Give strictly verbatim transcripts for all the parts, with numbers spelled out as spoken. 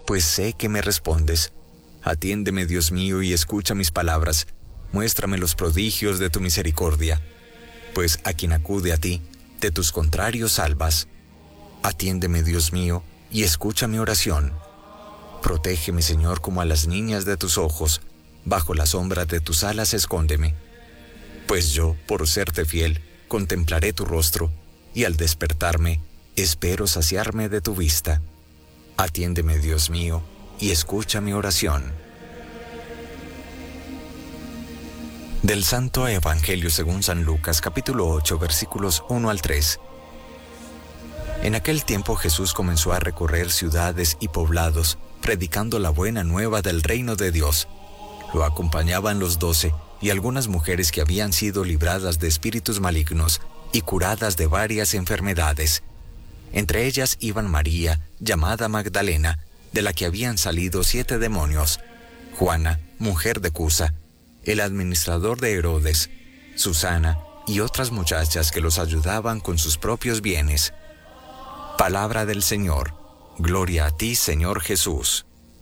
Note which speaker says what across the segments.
Speaker 1: pues sé que me respondes. Atiéndeme, Dios mío, y escucha mis palabras. Muéstrame los prodigios de tu misericordia, pues a quien acude a ti, de tus contrarios salvas. Atiéndeme, Dios mío, y escucha mi oración. Protégeme, Señor, como a las niñas de tus ojos. Bajo la sombra de tus alas escóndeme. Pues yo, por serte fiel, contemplaré tu rostro, y al despertarme, espero saciarme de tu vista. Atiéndeme, Dios mío, y escucha mi oración. Del Santo Evangelio según San Lucas, capítulo ocho, versículos uno al tres. En aquel tiempo Jesús comenzó a recorrer ciudades y poblados, predicando la buena nueva del reino de Dios. Lo acompañaban los doce y algunas mujeres que habían sido libradas de espíritus malignos y curadas de varias enfermedades. Entre ellas iban María, llamada Magdalena, de la que habían salido siete demonios, Juana, mujer de Cusa, el administrador de Herodes, Susana y otras muchachas que los ayudaban con sus propios bienes. Palabra del Señor. Gloria a ti, Señor Jesús.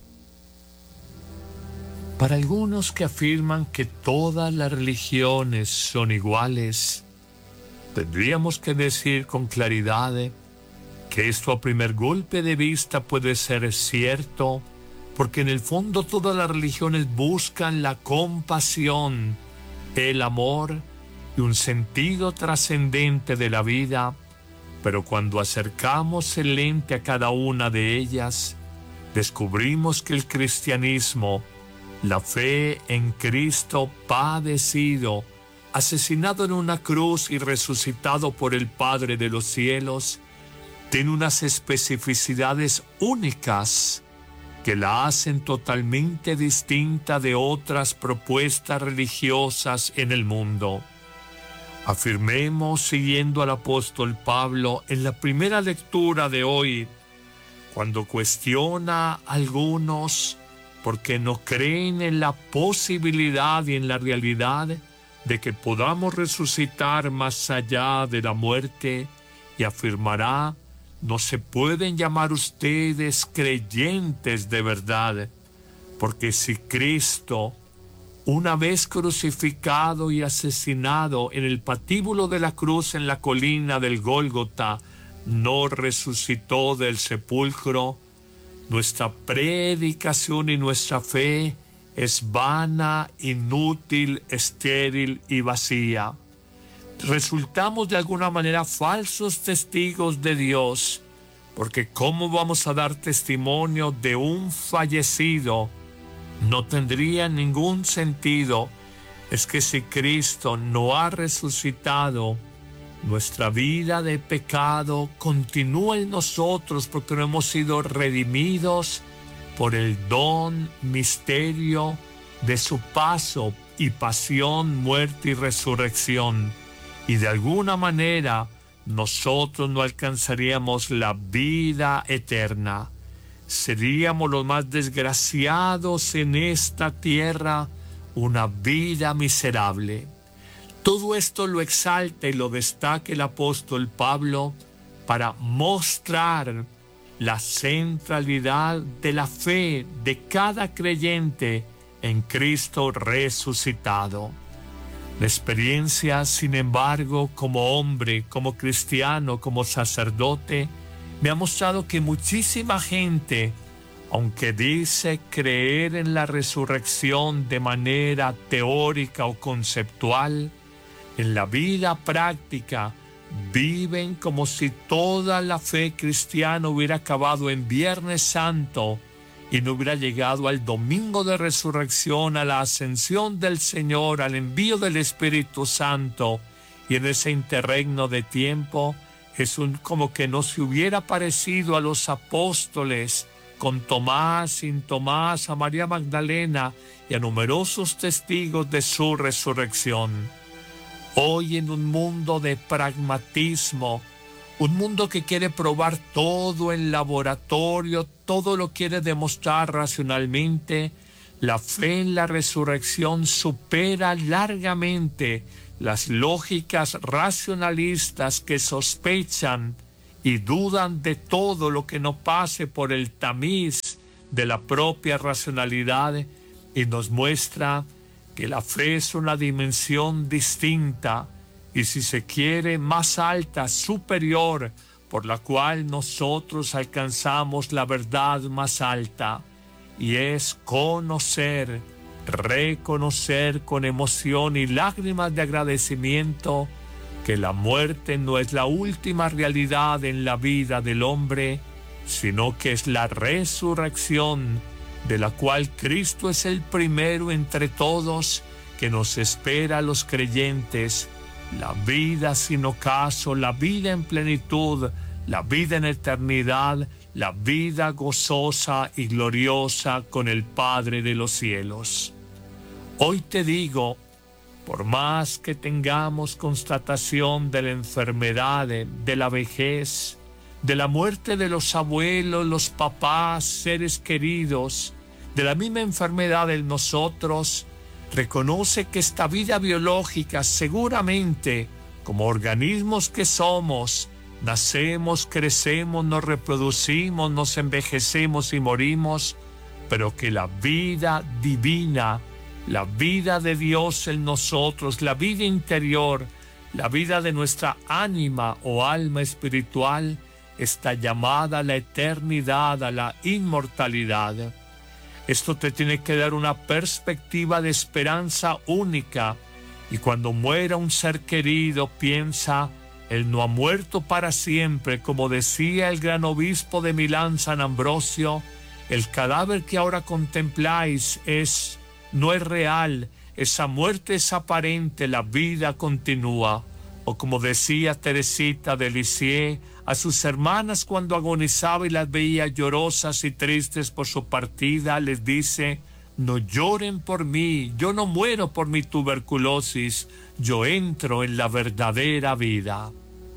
Speaker 2: Para algunos que afirman que todas las religiones son iguales, tendríamos que decir con claridad que esto a primer golpe de vista puede ser cierto, porque en el fondo todas las religiones buscan la compasión, el amor y un sentido trascendente de la vida, pero cuando acercamos el lente a cada una de ellas, descubrimos que el cristianismo, la fe en Cristo padecido, asesinado en una cruz y resucitado por el Padre de los cielos, tiene unas especificidades únicas que la hacen totalmente distinta de otras propuestas religiosas en el mundo. Afirmemos, siguiendo al apóstol Pablo en la primera lectura de hoy, cuando cuestiona a algunos porque no creen en la posibilidad y en la realidad de que podamos resucitar más allá de la muerte, y afirmará: no se pueden llamar ustedes creyentes de verdad, porque si Cristo, una vez crucificado y asesinado en el patíbulo de la cruz en la colina del Gólgota, no resucitó del sepulcro, nuestra predicación y nuestra fe es vana, inútil, estéril y vacía. Resultamos de alguna manera falsos testigos de Dios, porque ¿cómo vamos a dar testimonio de un fallecido? No tendría ningún sentido. Es que si Cristo no ha resucitado, nuestra vida de pecado continúa en nosotros, porque no hemos sido redimidos por el don, misterio de su paso y pasión, muerte y resurrección. Y de alguna manera nosotros no alcanzaríamos la vida eterna. Seríamos los más desgraciados en esta tierra, una vida miserable. Todo esto lo exalta y lo destaca el apóstol Pablo para mostrar la centralidad de la fe de cada creyente en Cristo resucitado. La experiencia, sin embargo, como hombre, como cristiano, como sacerdote, me ha mostrado que muchísima gente, aunque dice creer en la resurrección de manera teórica o conceptual, en la vida práctica viven como si toda la fe cristiana hubiera acabado en Viernes Santo y no hubiera llegado al domingo de resurrección, a la ascensión del Señor, al envío del Espíritu Santo. Y en ese interregno de tiempo es un, como que no se hubiera parecido a los apóstoles, con Tomás, sin Tomás, a María Magdalena y a numerosos testigos de su resurrección. Hoy, en un mundo de pragmatismo, un mundo que quiere probar todo en laboratorio, todo lo quiere demostrar racionalmente, la fe en la resurrección supera largamente las lógicas racionalistas que sospechan y dudan de todo lo que no pase por el tamiz de la propia racionalidad y nos muestra que la fe es una dimensión distinta y, si se quiere, más alta, superior, por la cual nosotros alcanzamos la verdad más alta, y es conocer, reconocer con emoción y lágrimas de agradecimiento que la muerte no es la última realidad en la vida del hombre, sino que es la resurrección, de la cual Cristo es el primero entre todos, que nos espera a los creyentes, la vida sin ocaso, la vida en plenitud, la vida en eternidad, la vida gozosa y gloriosa con el Padre de los cielos. Hoy te digo, por más que tengamos constatación de la enfermedad, de la vejez, de la muerte de los abuelos, los papás, seres queridos, de la misma enfermedad en nosotros, reconoce que esta vida biológica seguramente, como organismos que somos, nacemos, crecemos, nos reproducimos, nos envejecemos y morimos, pero que la vida divina, la vida de Dios en nosotros, la vida interior, la vida de nuestra ánima o alma espiritual, está llamada a la eternidad, a la inmortalidad. Esto te tiene que dar una perspectiva de esperanza única, y cuando muera un ser querido, piensa: Él no ha muerto para siempre, como decía el gran obispo de Milán, San Ambrosio. El cadáver que ahora contempláis es, no es real, esa muerte es aparente, la vida continúa. O como decía Teresita de Lisieux a sus hermanas cuando agonizaba y las veía llorosas y tristes por su partida, les dice: no lloren por mí, yo no muero por mi tuberculosis, yo entro en la verdadera vida.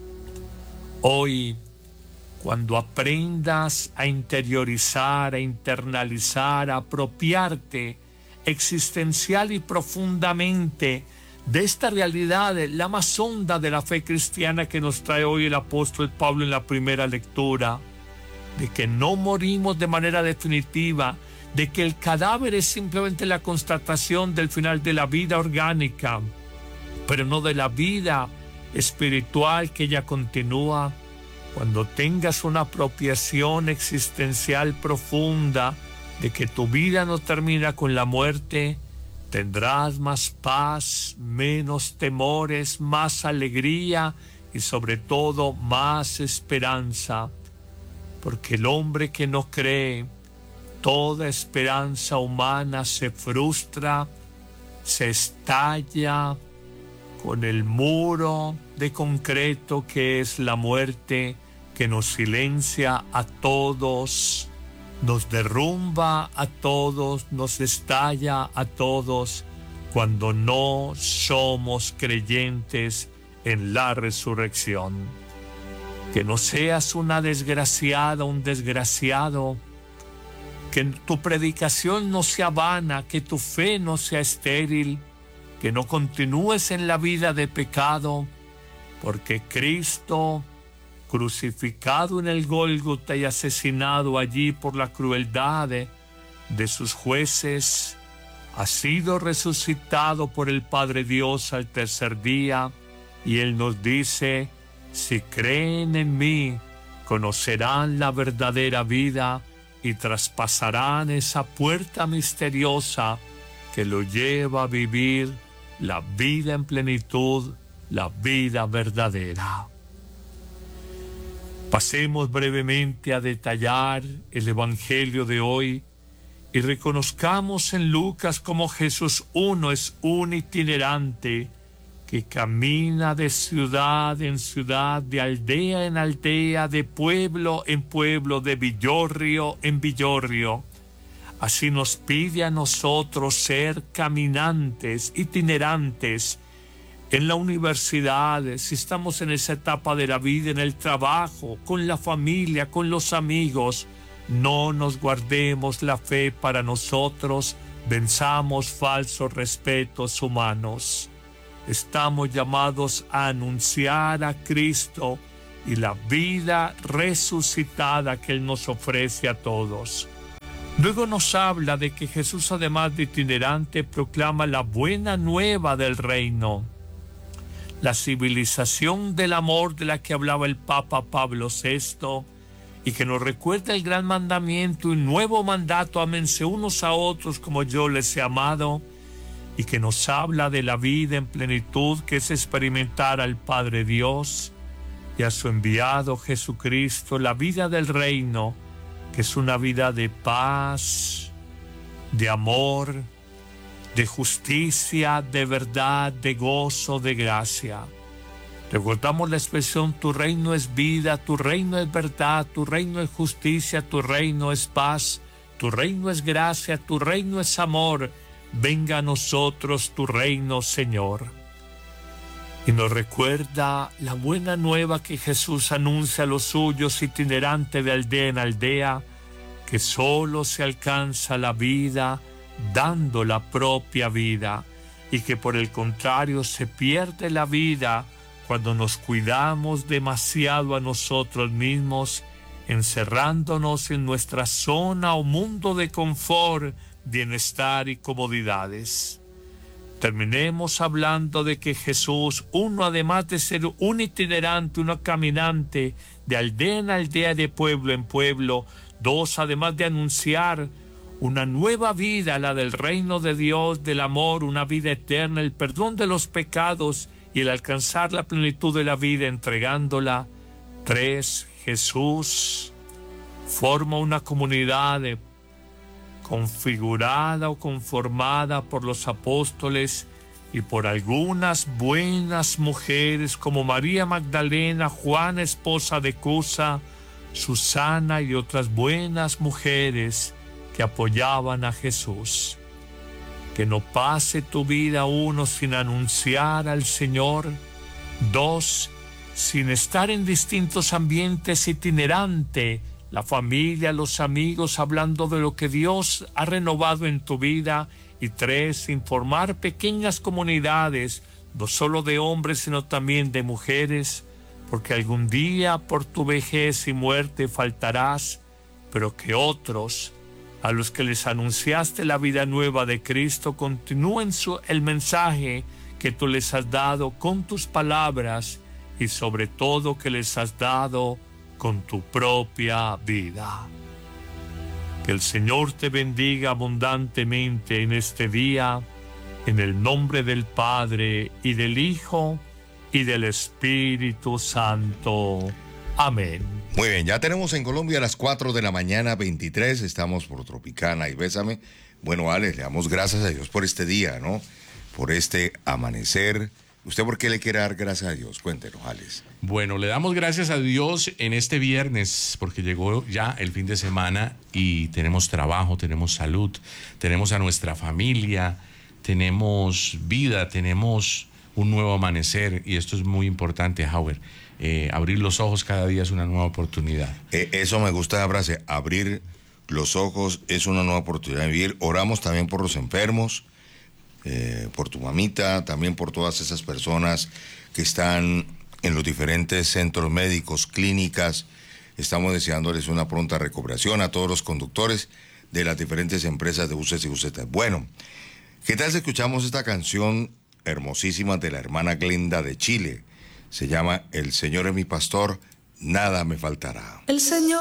Speaker 2: Hoy, cuando aprendas a interiorizar, a internalizar, a apropiarte existencial y profundamente de esta realidad, la más honda de la fe cristiana que nos trae hoy el apóstol Pablo en la primera lectura, de que no morimos de manera definitiva, de que el cadáver es simplemente la constatación del final de la vida orgánica, pero no de la vida espiritual que ya continúa. Cuando tengas una apropiación existencial profunda de que tu vida no termina con la muerte, tendrás más paz, menos temores, más alegría y sobre todo más esperanza, porque el hombre que no cree, toda esperanza humana se frustra, se estalla con el muro de concreto que es la muerte, que nos silencia a todos, nos derrumba a todos, nos estalla a todos, cuando no somos creyentes en la resurrección. Que no seas una desgraciada, un desgraciado, que tu predicación no sea vana, que tu fe no sea estéril, que no continúes en la vida de pecado, porque Cristo, crucificado en el Gólgota y asesinado allí por la crueldad de, de sus jueces, ha sido resucitado por el Padre Dios al tercer día, y Él nos dice: si creen en mí, conocerán la verdadera vida y traspasarán esa puerta misteriosa que lo lleva a vivir la vida en plenitud, la vida verdadera. Pasemos brevemente a detallar el Evangelio de hoy y reconozcamos en Lucas cómo Jesús uno es un itinerante que camina de ciudad en ciudad, de aldea en aldea, de pueblo en pueblo, de villorrio en villorrio. Así nos pide a nosotros ser caminantes, itinerantes, en la universidad, si estamos en esa etapa de la vida, en el trabajo, con la familia, con los amigos. No nos guardemos la fe para nosotros, venzamos falsos respetos humanos. Estamos llamados a anunciar a Cristo y la vida resucitada que Él nos ofrece a todos. Luego nos habla de que Jesús, además de itinerante, proclama la buena nueva del reino, la civilización del amor de la que hablaba el Papa Pablo sexto, y que nos recuerda el gran mandamiento y nuevo mandato: ámense unos a otros como yo les he amado, y que nos habla de la vida en plenitud, que es experimentar al Padre Dios y a su enviado Jesucristo, la vida del reino, que es una vida de paz, de amor, de justicia, de verdad, de gozo, de gracia. Recordamos la expresión: tu reino es vida, tu reino es verdad, tu reino es justicia, tu reino es paz, tu reino es gracia, tu reino es amor. Venga a nosotros tu reino, Señor. Y nos recuerda la buena nueva que Jesús anuncia a los suyos, itinerante de aldea en aldea, que solo se alcanza la vida dando la propia vida, y que por el contrario se pierde la vida cuando nos cuidamos demasiado a nosotros mismos, encerrándonos en nuestra zona o mundo de confort, bienestar y comodidades. Terminemos hablando de que Jesús, uno, además de ser un itinerante, un caminante de aldea en aldea, de pueblo en pueblo; dos, además de anunciar una nueva vida, la del reino de Dios, del amor, una vida eterna, el perdón de los pecados y el alcanzar la plenitud de la vida entregándola. Tres, Jesús forma una comunidad de configurada o conformada por los apóstoles y por algunas buenas mujeres como María Magdalena, Juana, esposa de Cusa, Susana y otras buenas mujeres que apoyaban a Jesús. Que no pase tu vida, uno, sin anunciar al Señor; dos, sin estar en distintos ambientes itinerante, la familia, los amigos, hablando de lo que Dios ha renovado en tu vida; y tres, sin formar pequeñas comunidades, no solo de hombres, sino también de mujeres, porque algún día por tu vejez y muerte faltarás, pero que otros, a los que les anunciaste la vida nueva de Cristo, continúen su, el mensaje que tú les has dado con tus palabras, y sobre todo que les has dado con tu propia vida. Que el Señor te bendiga abundantemente en este día, en el nombre del Padre, y del Hijo, y del Espíritu Santo. Amén.
Speaker 3: Muy bien, ya tenemos en Colombia las cuatro de la mañana, veintitrés, estamos por Tropicana y Bésame. Bueno, Alex, le damos gracias a Dios por este día, ¿no? Por este amanecer. ¿Usted por qué le quiere dar gracias a Dios? Cuéntenos, Alex.
Speaker 4: Bueno, le damos gracias a Dios en este viernes porque llegó ya el fin de semana y tenemos trabajo, tenemos salud, tenemos a nuestra familia, tenemos vida, tenemos un nuevo amanecer, y esto es muy importante, Howard. Eh, abrir los ojos cada día es una nueva oportunidad.
Speaker 3: Eh, eso me gusta la frase, abrir los ojos es una nueva oportunidad de vivir. Oramos también por los enfermos, eh, por tu mamita, también por todas esas personas que están en los diferentes centros médicos, clínicas. Estamos deseándoles una pronta recuperación a todos los conductores de las diferentes empresas de buses y busetas. Bueno, ¿qué tal si escuchamos esta canción hermosísima de la hermana Glenda de Chile? Se llama El Señor es mi pastor, nada me faltará.
Speaker 5: El Señor